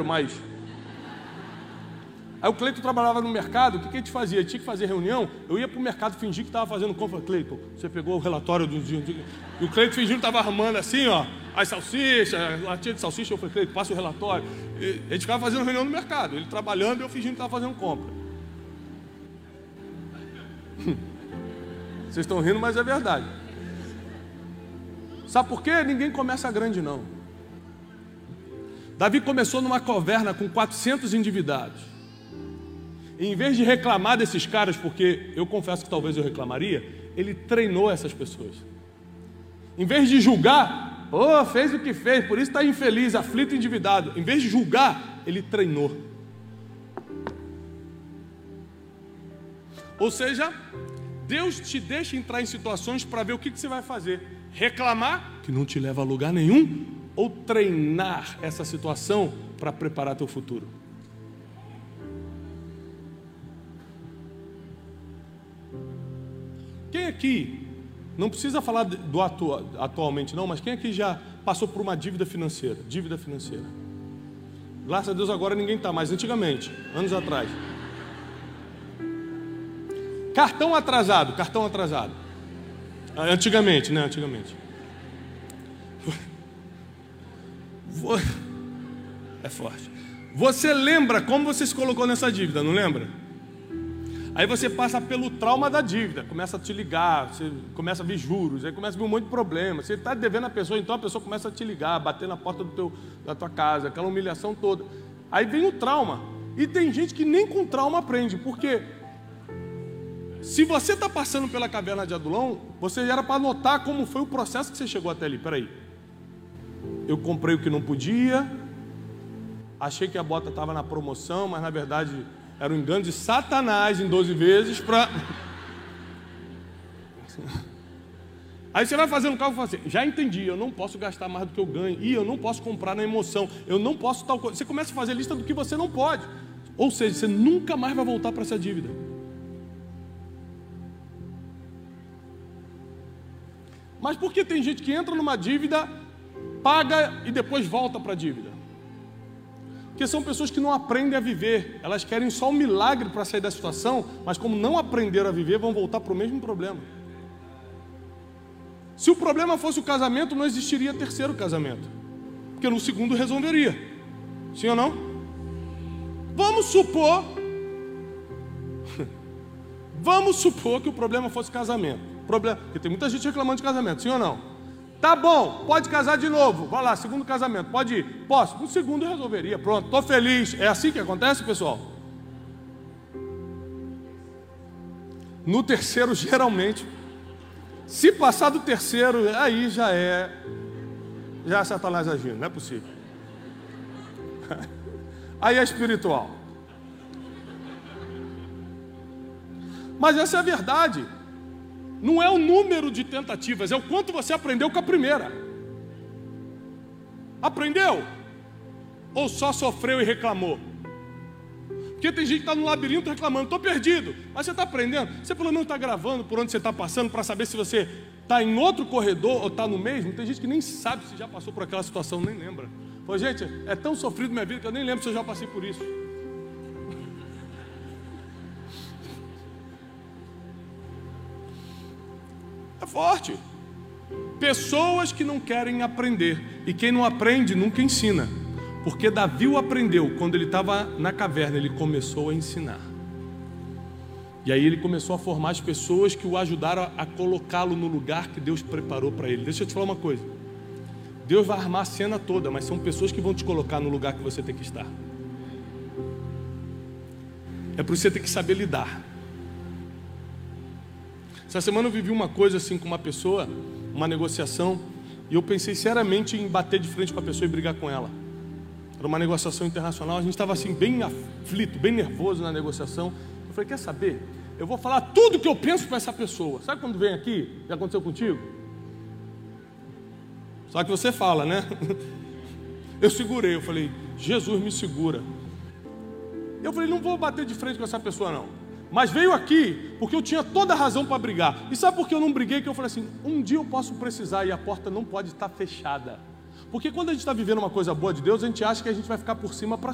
mais. Aí o Cleiton trabalhava no mercado, o que a gente fazia? Tinha que fazer reunião, eu ia para o mercado fingir que estava fazendo compra. Cleiton, você pegou o relatório do dia. E o Cleiton fingindo que estava arrumando assim, ó, as salsichas, latinha de salsicha. Eu falei, Cleiton, passa o relatório. E a gente ficava fazendo reunião no mercado, ele trabalhando e eu fingindo que estava fazendo compra. Vocês estão rindo, mas é verdade. Sabe por quê? Ninguém começa grande, não. Davi começou numa caverna com 400 endividados. E em vez de reclamar desses caras, porque eu confesso que talvez eu reclamaria, ele treinou essas pessoas. Em vez de julgar, fez o que fez, por isso está infeliz, aflito, endividado. Em vez de julgar, ele treinou. Ou seja, Deus te deixa entrar em situações para ver o que você vai fazer. Reclamar, que não te leva a lugar nenhum, ou treinar essa situação para preparar teu futuro. Quem aqui, não precisa falar do atualmente não, mas quem aqui já passou por uma dívida financeira? Dívida financeira. Graças a Deus agora ninguém está, mas antigamente, anos atrás. Cartão atrasado. Antigamente, né? Antigamente. É forte. Você lembra como você se colocou nessa dívida, não lembra? Aí você passa pelo trauma da dívida, começa a te ligar, você começa a ver juros, aí começa a ver um monte de problema. Você está devendo a pessoa, então a pessoa começa a te ligar, bater na porta da tua casa, aquela humilhação toda. Aí vem o trauma. E tem gente que nem com trauma aprende, porque se você está passando pela caverna de Adulão, você era para notar como foi o processo que você chegou até ali. Peraí, eu comprei o que não podia, achei que a bota estava na promoção, mas na verdade era um engano de Satanás em 12 vezes para... Aí você vai fazendo um cálculo e fala assim, já entendi, eu não posso gastar mais do que eu ganho, e eu não posso comprar na emoção, eu não posso tal coisa. Você começa a fazer lista do que você não pode. Ou seja, você nunca mais vai voltar para essa dívida. Mas por que tem gente que entra numa dívida, paga e depois volta para a dívida? Porque são pessoas que não aprendem a viver. Elas querem só um milagre para sair da situação, mas como não aprenderam a viver, vão voltar para o mesmo problema. Se o problema fosse o casamento, não existiria terceiro casamento, porque no segundo resolveria. Sim ou não? Vamos supor que o problema fosse casamento. Porque tem muita gente reclamando de casamento, sim ou não? Tá bom, pode casar de novo. Vai lá, segundo casamento, pode ir. Posso? No segundo eu resolveria, pronto, estou feliz. É assim que acontece, pessoal? No terceiro, geralmente, se passar do terceiro, aí já é Satanás agindo, não é possível. Aí é espiritual. Mas essa é a verdade. Não é o número de tentativas, é o quanto você aprendeu com a primeira. Aprendeu? Ou só sofreu e reclamou? Porque tem gente que está no labirinto reclamando, estou perdido. Mas você está aprendendo? Você pelo menos está gravando por onde você está passando para saber se você está em outro corredor ou está no mesmo? Tem gente que nem sabe se já passou por aquela situação, nem lembra. Pô, gente, é tão sofrido minha vida que eu nem lembro se eu já passei por isso. É forte. Pessoas que não querem aprender. E quem não aprende nunca ensina. Porque Davi o aprendeu. Quando ele estava na caverna, ele começou a ensinar. E aí ele começou a formar as pessoas que o ajudaram a colocá-lo no lugar que Deus preparou para ele. Deixa eu te falar uma coisa. Deus vai armar a cena toda, mas são pessoas que vão te colocar no lugar que você tem que estar. É por isso que você tem que saber lidar. Essa semana eu vivi uma coisa assim com uma pessoa, uma negociação, e eu pensei seriamente em bater de frente com a pessoa e brigar com ela. Era uma negociação internacional, a gente estava assim bem aflito, bem nervoso na negociação. Eu falei, quer saber? Eu vou falar tudo que eu penso para essa pessoa. Sabe quando vem aqui? Já aconteceu contigo? Só que você fala, né? Eu segurei, eu falei, Jesus me segura. Eu falei, não vou bater de frente com essa pessoa não. Mas veio aqui porque eu tinha toda a razão para brigar. E sabe por que eu não briguei? Que eu falei assim, um dia eu posso precisar e a porta não pode estar fechada. Porque quando a gente está vivendo uma coisa boa de Deus, a gente acha que a gente vai ficar por cima para